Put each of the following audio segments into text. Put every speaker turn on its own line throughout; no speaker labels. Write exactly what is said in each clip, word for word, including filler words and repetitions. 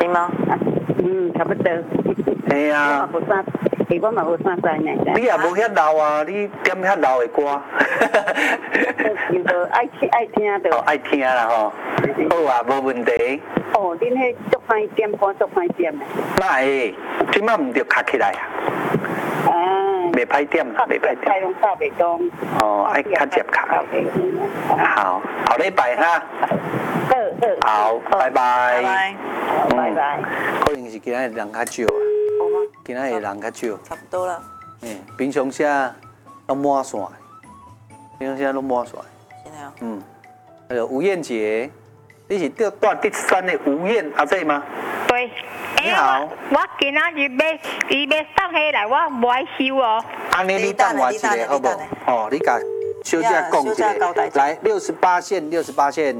是吗？
嗯，差不多。
嘿啊。
我无啥，诶，我嘛无啥知呢。
你也无遐老啊，你点遐老的歌？
有无爱听爱听的。
哦，爱听啦吼。好啊，无问题。
哦，恁迄足歹点歌，足歹点的。
那会，即摆唔着卡起来啊。
啊。
袂歹点啦，袂歹点。
太用大袂讲。
哦，爱较接卡。好，好礼拜哈。好，拜拜。
拜拜。
拜拜。
可能是今仔日人较少啊。今仔日人较少。
差不多了。
嗯，平常时都满线，平常时都满线。
真的哦。
嗯，那个吴燕姐，你是住住第三的吴燕阿姐吗？
对。
你好。
我今仔日要伊要送起来，我无爱收哦。
安尼你等我一下好不好？哦，你甲小姐讲一下，来六十八线，六十八线。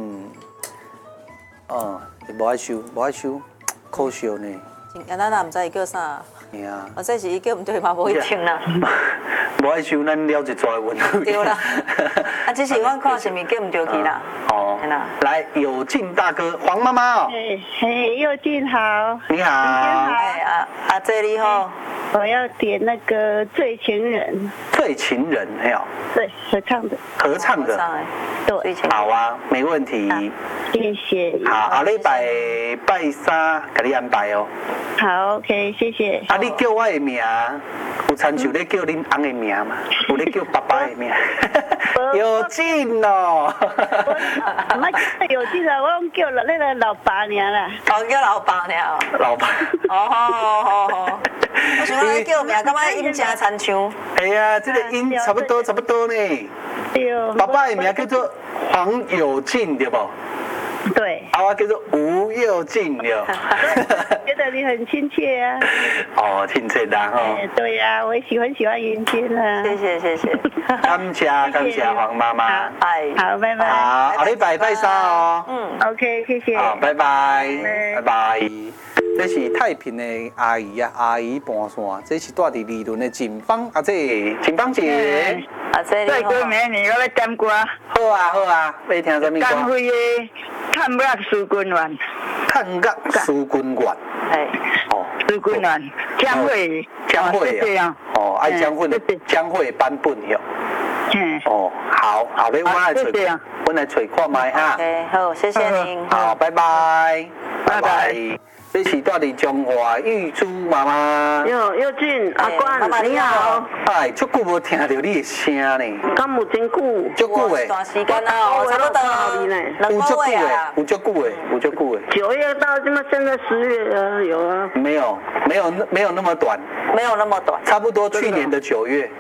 哦，无爱收，无爱收，可惜呢。
真，咱也唔知伊叫啥。
是啊。
或者是伊叫唔对嘛，无去听啦。
无爱收，咱了一撮问题。
对啦。啊，只是阮看是咪叫唔对去啦。
哦。来，有进大哥，黄妈妈哦。
嘿，嘿，佑进好。
你好。
哎，阿阿姐你好。
我要点那个《醉情人》。
醉情人，没有。
对，合唱的。
合唱的。
对。
好啊，没问题。
谢谢。
好，下礼拜拜三给你安排哦。
好 ，OK， 谢谢。
啊，你叫我的名，有亲像咧叫恁翁的名嘛？有咧叫爸爸的名？有劲哦！
唔係有劲啊，我叫那个老爸娘啦。
哦，叫老爸娘。
老爸。
哦好好好好。我想讲你叫名，感觉音真亲像。
哎呀，这个音差不多差不多呢。
对。
爸爸的名叫做黄有劲，对不？
对。
啊，我叫做吴佑进了。
觉得你很亲切啊。
哦，亲切啦吼。
对呀，我也喜欢喜欢云君啊。
谢谢谢谢。
感谢感谢黄妈妈。
哎。
好，拜拜。
好，下礼拜拜三哦。
嗯
，OK， 谢谢。
好，拜拜，拜拜。这是太平的阿姨啊，阿姨搬线，这是住伫利润的锦芳阿姐，锦芳姐。
阿姐你好。
再过明年我要点歌。
好啊好啊，要听什么歌？
干辉的《探岳思君愿》。
探岳思君愿。
哎。
哦。
思君愿，江蕙。
江蕙啊。哦，爱江蕙的江蕙版本哟。
嗯。
哦，好，后尾我来找，我来找看卖哈。
OK， 好，谢谢您。
好，拜拜，拜拜。这是住伫中华玉珠妈妈。
哟，佑俊，阿冠，你好。
哎，足久无听到你的声呢。
敢有真久？
足久诶。
段时间啊，差不多。
有足久诶，有足久诶，有足久诶。
九月到这么现在十月啊，有啊。
没有，没有，没有那么短。
没有那么短。
差不多去年的九月。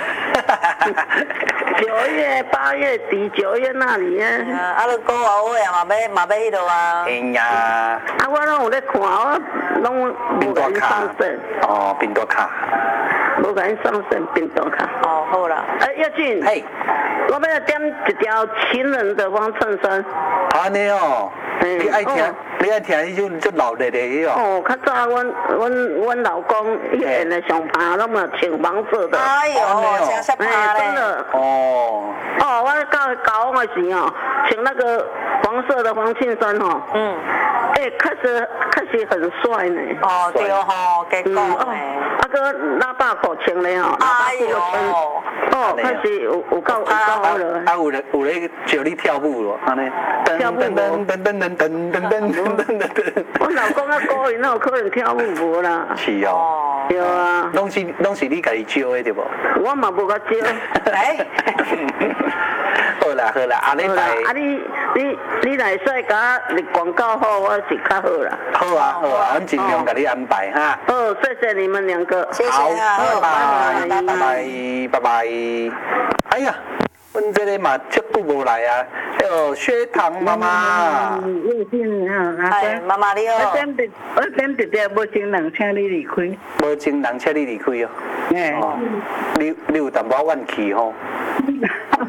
九月、八月底、九月那里啊。
啊，你过后尾啊，嘛要嘛要迄落啊。
哎呀。
啊，我拢有咧看，我拢无甲因上线。
哦，冰多卡。
无甲因上线冰多卡。
哦，好啦。
哎，耀俊。嘿。我要点一条情人的方衬衫。
安尼哦。你爱听，你爱听迄种就老热的迄哦。
哦，较早阮阮阮老公伊演的上趴，拢嘛穿黄色的。
哎呦，真是趴
真的。
哦。
哦，我到高中的时候穿那个黄色的黄衬衫吼。嗯。哎，确实确实很帅呢。
哦，对吼，结果诶。
啊个喇叭裤穿咧吼。
哎呦。
哦，确实有有够有够好了。
啊，有咧有咧教你跳舞咯，安尼。
跳舞无。
噔噔噔噔噔噔噔噔噔噔。
我老公啊，高音哪有可能跳舞无啦？
是哦。
对啊。
拢是拢是你家己招的对无？
我嘛无甲招。哎。
好啦好啦，阿礼拜。
啊你你你来使甲你广告好，我是较好啦。
好啊好啊，阮尽量甲你安排哈。
哦，谢谢你们两个。
谢谢啊，
拜拜拜拜拜拜。哎呀。阮这个嘛，足久无来啊！哦，血糖妈妈。
嗯，有劲哈，
哎，妈妈你好。
我点直，我点直接无情人，请你离开。
无情人，请你离开哦。哎。你你有淡薄怨气吼。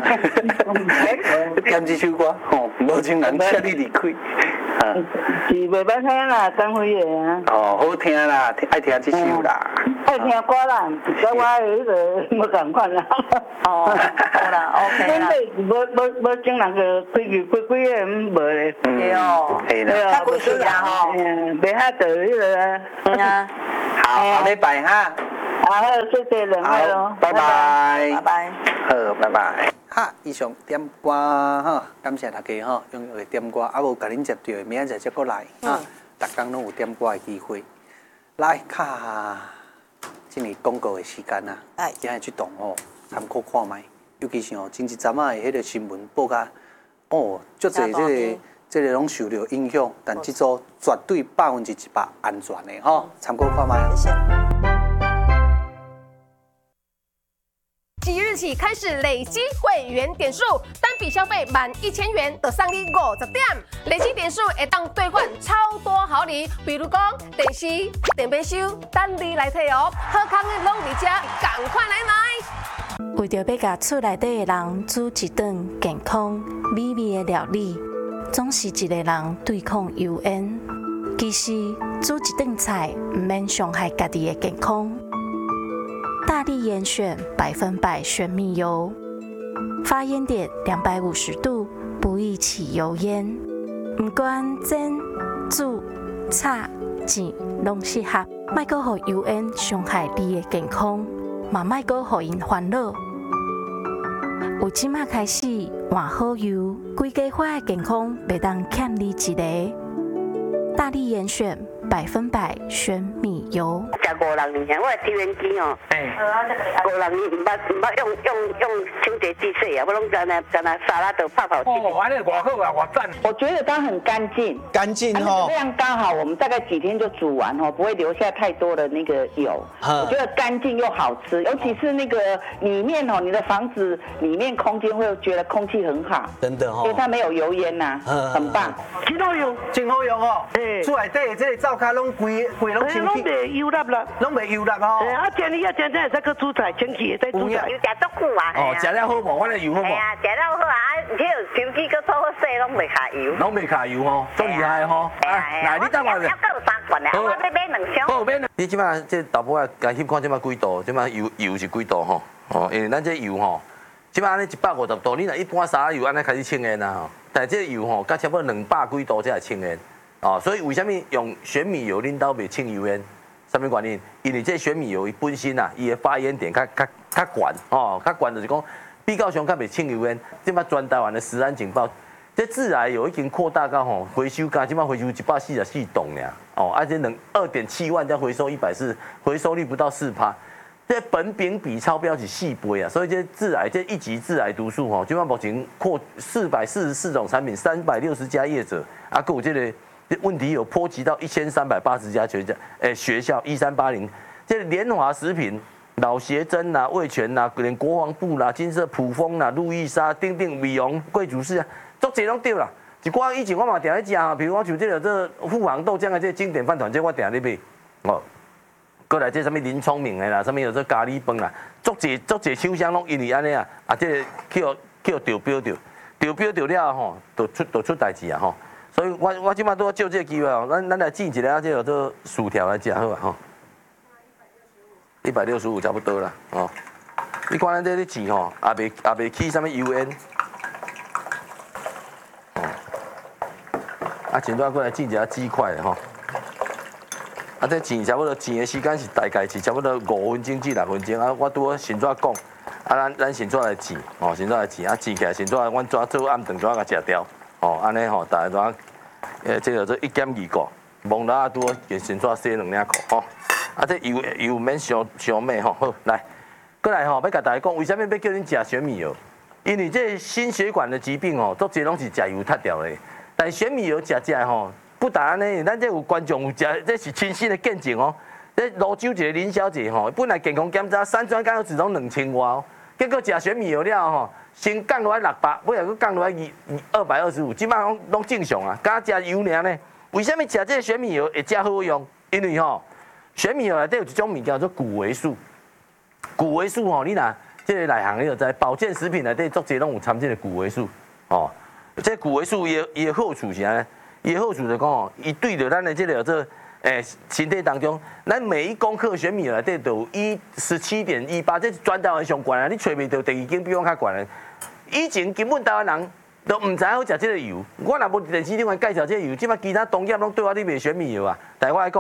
点这首歌，吼，无情人请你离开。啊，
是袂歹听啦，张辉的啊。
哦，好听啦，爱听这首啦。
爱听歌啦，跟我的迄个无共款啦。
哦，好啦 ，OK 啦。
无无无种人个规矩规规个无咧。
对哦，
系啦。
较规矩啦吼。
袂遐着迄个啊。
嗯啊。
好，下礼拜哈。
啊，好，谢谢两位咯。
拜拜。
拜拜。
好，拜拜。哈，以上点歌哈，感谢大家哈，踊跃点歌，啊无甲恁接到，明仔载再过来哈，逐工拢有点歌的机会。来，卡，今年广告的时间啊，今日出动哦，参考看卖，尤其是哦，前一阵仔的迄个新闻报甲，哦，足侪这个这个拢受到影响，但这组绝对百分之一百安全的哈，参考看卖。
谢谢。
即日起开始累积会员点数，单笔消费满一千元就送你五十点，累积点数会当兑换超多好礼，比如讲电视、电杯收，等你来摕哦。好康的拢伫遮，赶快来买！
为着要甲厝内底的人煮一顿健康美味的料理，总是一个人对抗油烟。其实煮一顿菜唔免伤害家己的健康。大力严选百分百玄米油，发烟点两百五十度，不易起油烟。不管煎、煮、炒、煎，拢适合。莫阁互油烟伤害你的健康，嘛莫阁互因烦恼。有即马开始换好油，规家伙的健康袂当欠你一个。大力严选百分百玄米油。
食五六年，我抽烟机哦，五六年唔捌唔捌用用用清洁剂洗啊，我拢在那在那沙拉豆泡泡。
哦，安尼偌好啊，偌赞。
我觉得它很干净，
干净哦，
这样刚好，我们大概几天就煮完哦，不会留下太多的那个油。我觉得干净又好吃，尤其是那个里面哦，你的房子里面空间会觉得空气很好，
真的哦，
因为它没有油烟呐，很棒。
真好用，真好用哦。厝内底这个灶卡拢规规拢清气，
袂油辣啦，
拢袂油辣哦。
啊，今日啊，真正会使去煮菜，清气会使煮菜。
油食足久啊！
哦，食了好无？我的油好无？
系啊，食了好啊！啊，迄个手机搁做好洗，拢袂卡油。
拢袂卡油哦，足厉害吼！
啊，
来，你等下。
还有三罐啊，我要买两箱。
好，买两。
你即摆这大波啊，甲翕看即摆几度？即摆油油是几度吼？哦，因为咱这油吼，即摆安尼一百五十度，你若一般沙油安尼开始清烟啦吼，但这油吼，甲差不多两百几度才会清烟。哦，所以为什么用玄米油恁兜袂清油烟？什么原因？因为这玄米油伊本身啊，伊的发烟点较较较悬，哦，较悬就是讲比较上较袂清油烟。即摆全台湾的食安警报，这致癌油已经扩大到吼回收价，即摆回收一百四十四吨俩，哦，而且能二点七万再回收一百四，回收率不到四趴。这苯丙比超标是四倍啊，所以这致癌这一级致癌毒素吼，即摆目前扩四百四十四种产品，三百六十家业者，啊，还有这个。问题有波及到一千三百八十家学校，诶，学校一三八零，这联华食品、老协珍啦、味全啦，连国防部啦、金色普丰啦、路易莎、丁丁、美容、贵族式啊，足侪拢对啦。一寡以前我嘛定咧食啊，比如我像这个这富航豆浆的这经典饭团，这我定咧买哦。过来这什么林聪明的啦，什么有这咖喱饭啦，足侪足侪厂商拢因为安尼啊，啊这个去互去互调标着，调标着了吼，就出就出代志啊吼。所以我我即摆都要借这个机会哦，咱咱来煎一个啊，这个做薯条来食好啊吼。一百六十五差不多啦哦。你看咱这咧煎吼，也袂也袂起什么油烟。哦。啊，前段过来煎一下鸡块吼。啊，这煎差不多煎的时间是大概是差不多五分钟至六分钟啊。我拄好先怎讲，啊咱咱先怎来煎哦，先怎来煎啊，煎起来先怎阮怎做暗顿怎甲食掉。哦，安尼吼，大家怎，诶，这个做一减二个，蒙拉多也先做洗两领裤吼。啊，这油油免伤伤美吼。好，来，过来吼，要甲大家讲，为什么要叫恁食玄米油？因为这心血管的疾病吼，足侪拢是食油脱掉的。但玄米油食食吼，不但安尼，咱这有观众有食，这是亲身的见证哦。这泸州一个林小姐吼，本来健康检查三酸甘油脂拢两千外哦，结果食玄米油了吼。先降落来六百，尾来佫降落来二二百二十五，即摆拢拢正常啊，加食油尔呢。为什么食这个玄米油会遮好用？因为吼，玄米油内底有一种物件叫做谷维素。谷维素吼，你若这个内行你就知，保健食品内底足侪拢有掺这个谷维素，哦，这谷维素伊伊好处是安尼，伊好处就讲哦，伊对着咱的这个这诶身体当中，咱每一公克玄米内底都有一十七点一八，这全台湾上悬啊，你找袂到第二间比我较悬的。以前根本台湾人都唔知好食这个油，我若无电视顶介绍这个油，即摆其他农业拢对我咧卖玄米油啊，但我来讲。